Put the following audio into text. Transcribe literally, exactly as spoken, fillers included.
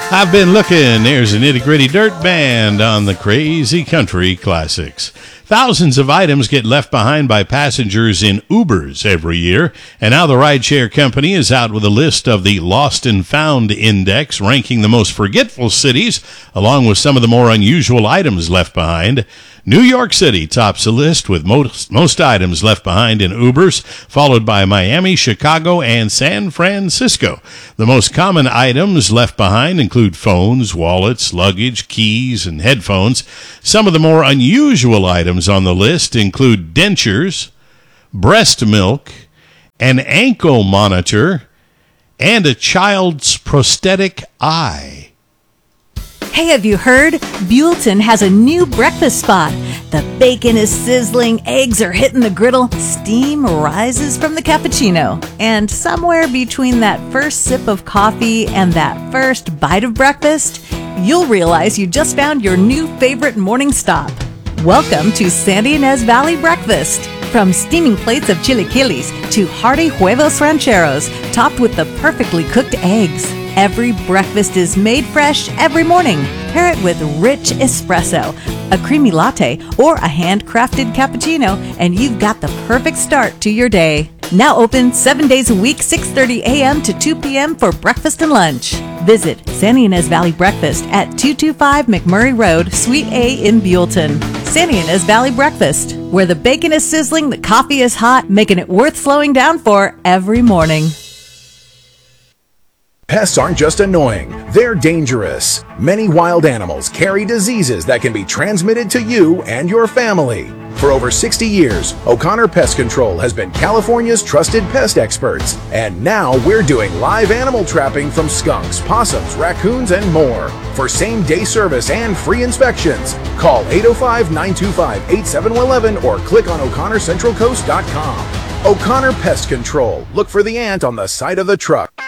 I've been looking. There's a nitty-gritty dirt band on the Crazy Country Classics. Thousands of items get left behind by passengers in Ubers every year, and now the rideshare company is out with a list of the Lost and Found Index, ranking the most forgetful cities, along with some of the more unusual items left behind. New York City tops the list with most, most items left behind in Ubers, followed by Miami, Chicago, and San Francisco. The most common items left behind include phones, wallets, luggage, keys, and headphones. Some of the more unusual items on the list include dentures, breast milk, an ankle monitor, and a child's prosthetic eye. Hey, have you heard? Buellton has a new breakfast spot. The bacon is sizzling, eggs are hitting the griddle, steam rises from the cappuccino. And somewhere between that first sip of coffee and that first bite of breakfast, you'll realize you just found your new favorite morning stop. Welcome to Santa Ynez Valley Breakfast. From steaming plates of chilaquiles to hearty huevos rancheros, topped with the perfectly cooked eggs. Every breakfast is made fresh every morning. Pair it with rich espresso, a creamy latte, or a handcrafted cappuccino, and you've got the perfect start to your day. Now open seven days a week, six thirty a.m. to two p.m. for breakfast and lunch. Visit Santa Ynez Valley Breakfast at two twenty-five McMurray Road, Suite A in Buellton. Santa Ynez Valley Breakfast, where the bacon is sizzling, the coffee is hot, making it worth slowing down for every morning. Pests aren't just annoying, they're dangerous. Many wild animals carry diseases that can be transmitted to you and your family. For over sixty years, O'Connor Pest Control has been California's trusted pest experts. And now we're doing live animal trapping from skunks, possums, raccoons, and more. For same-day service and free inspections, call eight oh five, nine two five, eight seven one one or click on O'Connor Central Coast dot com. O'Connor Pest Control. Look for the ant on the side of the truck.